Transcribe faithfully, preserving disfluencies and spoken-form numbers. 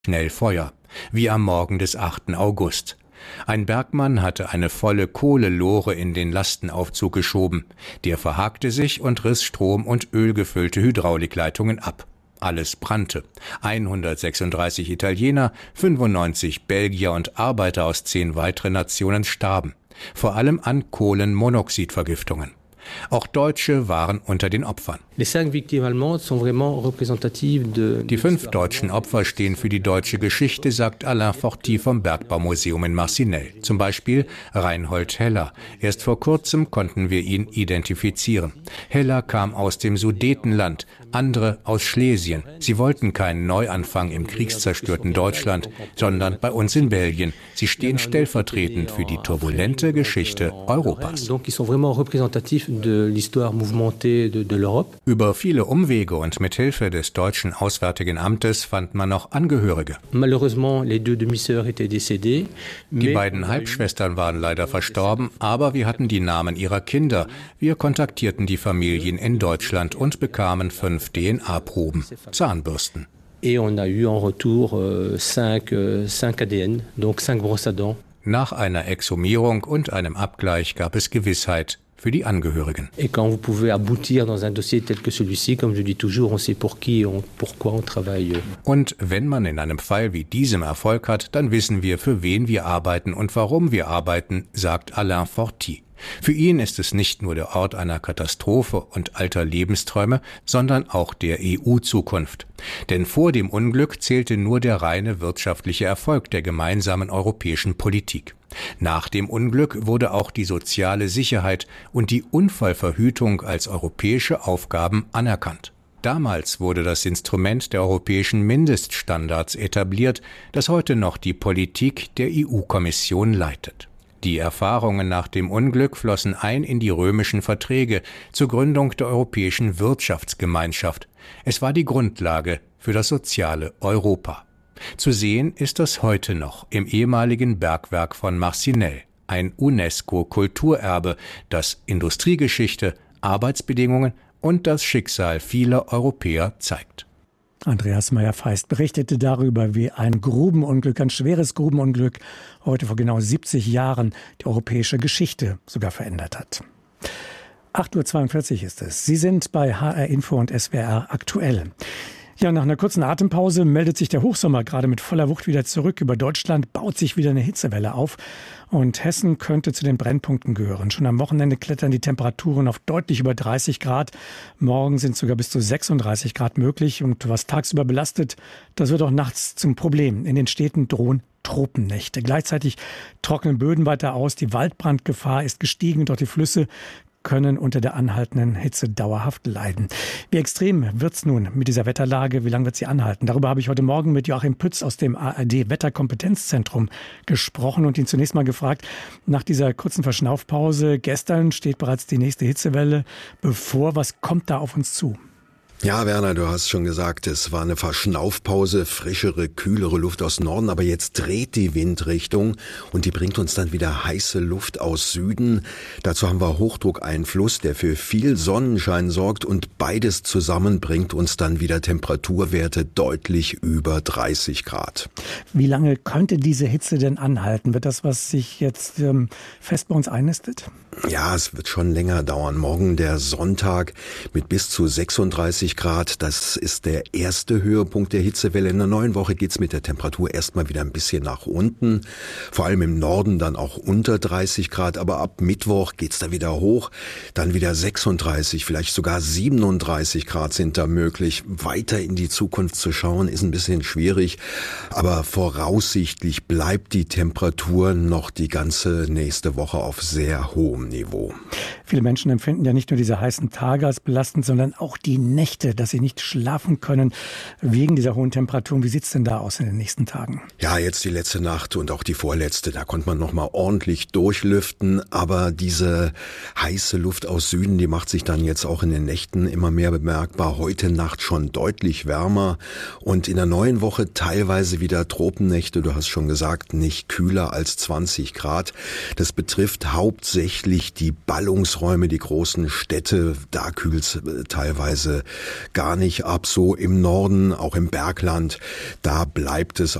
Schnell Feuer, wie am Morgen des achten August. Ein Bergmann hatte eine volle Kohlelore in den Lastenaufzug geschoben. Der verhakte sich und riss Strom- und ölgefüllte Hydraulikleitungen ab. Alles brannte. hundertsechsunddreißig Italiener, fünfundneunzig Belgier und Arbeiter aus zehn weiteren Nationen starben. Vor allem an Kohlenmonoxidvergiftungen. Auch Deutsche waren unter den Opfern. Die fünf deutschen Opfer stehen für die deutsche Geschichte, sagt Alain Forti vom Bergbaumuseum in Marcinelle. Zum Beispiel Reinhold Heller. Erst vor kurzem konnten wir ihn identifizieren. Heller kam aus dem Sudetenland, andere aus Schlesien. Sie wollten keinen Neuanfang im kriegszerstörten Deutschland, sondern bei uns in Belgien. Sie stehen stellvertretend für die turbulente Geschichte Europas. Über viele Umwege und mit Hilfe des deutschen Auswärtigen Amtes fand man noch Angehörige. Die beiden Halbschwestern waren leider verstorben, aber wir hatten die Namen ihrer Kinder. Wir kontaktierten die Familien in Deutschland und bekamen fünf D N A-Proben, Zahnbürsten. Nach einer Exhumierung und einem Abgleich gab es Gewissheit für die Angehörigen. Und wenn man in einem Fall wie diesem Erfolg hat, dann wissen wir, für wen wir arbeiten und warum wir arbeiten, sagt Alain Forti. Für ihn ist es nicht nur der Ort einer Katastrophe und alter Lebensträume, sondern auch der E U-Zukunft. Denn vor dem Unglück zählte nur der reine wirtschaftliche Erfolg der gemeinsamen europäischen Politik. Nach dem Unglück wurde auch die soziale Sicherheit und die Unfallverhütung als europäische Aufgaben anerkannt. Damals wurde das Instrument der europäischen Mindeststandards etabliert, das heute noch die Politik der E U-Kommission leitet. Die Erfahrungen nach dem Unglück flossen ein in die römischen Verträge zur Gründung der Europäischen Wirtschaftsgemeinschaft. Es war die Grundlage für das soziale Europa. Zu sehen ist das heute noch im ehemaligen Bergwerk von Marcinelle, ein UNESCO-Kulturerbe, das Industriegeschichte, Arbeitsbedingungen und das Schicksal vieler Europäer zeigt. Andreas Meyer-Feist berichtete darüber, wie ein Grubenunglück, ein schweres Grubenunglück, heute vor genau siebzig Jahren die europäische Geschichte sogar verändert hat. acht Uhr zweiundvierzig ist es. Sie sind bei H R Info und S W R aktuell. Ja, nach einer kurzen Atempause meldet sich der Hochsommer gerade mit voller Wucht wieder zurück. Über Deutschland baut sich wieder eine Hitzewelle auf. Und Hessen könnte zu den Brennpunkten gehören. Schon am Wochenende klettern die Temperaturen auf deutlich über dreißig Grad. Morgen sind sogar bis zu sechsunddreißig Grad möglich. Und was tagsüber belastet, das wird auch nachts zum Problem. In den Städten drohen Tropennächte. Gleichzeitig trocknen Böden weiter aus. Die Waldbrandgefahr ist gestiegen. Doch die Flüsse können unter der anhaltenden Hitze dauerhaft leiden. Wie extrem wird's nun mit dieser Wetterlage? Wie lange wird sie anhalten? Darüber habe ich heute Morgen mit Joachim Pütz aus dem A R D-Wetterkompetenzzentrum gesprochen und ihn zunächst mal gefragt, nach dieser kurzen Verschnaufpause, gestern steht bereits die nächste Hitzewelle bevor. Was kommt da auf uns zu? Ja, Werner, du hast schon gesagt, es war eine Verschnaufpause, frischere, kühlere Luft aus Norden, aber jetzt dreht die Windrichtung und die bringt uns dann wieder heiße Luft aus Süden. Dazu haben wir Hochdruckeinfluss, der für viel Sonnenschein sorgt und beides zusammen bringt uns dann wieder Temperaturwerte deutlich über dreißig Grad. Wie lange könnte diese Hitze denn anhalten? Wird das, was sich jetzt ähm, fest bei uns einnistet? Ja, es wird schon länger dauern. Morgen der Sonntag mit bis zu sechsunddreißig Grad. Das ist der erste Höhepunkt der Hitzewelle. In der neuen Woche geht's mit der Temperatur erstmal wieder ein bisschen nach unten. Vor allem im Norden dann auch unter dreißig Grad. Aber ab Mittwoch geht's da wieder hoch. Dann wieder sechsunddreißig, vielleicht sogar siebenunddreißig Grad sind da möglich. Weiter in die Zukunft zu schauen ist ein bisschen schwierig. Aber voraussichtlich bleibt die Temperatur noch die ganze nächste Woche auf sehr hohem Niveau. Viele Menschen empfinden ja nicht nur diese heißen Tage als belastend, sondern auch die Nächte, dass sie nicht schlafen können wegen dieser hohen Temperaturen. Wie sieht's denn da aus in den nächsten Tagen? Ja, jetzt die letzte Nacht und auch die vorletzte, da konnte man noch mal ordentlich durchlüften, aber diese heiße Luft aus Süden, die macht sich dann jetzt auch in den Nächten immer mehr bemerkbar. Heute Nacht schon deutlich wärmer und in der neuen Woche teilweise wieder Tropennächte. Du hast schon gesagt, nicht kühler als zwanzig Grad. Das betrifft hauptsächlich südlich die Ballungsräume, die großen Städte, da kühlt es teilweise gar nicht ab. So im Norden, auch im Bergland, da bleibt es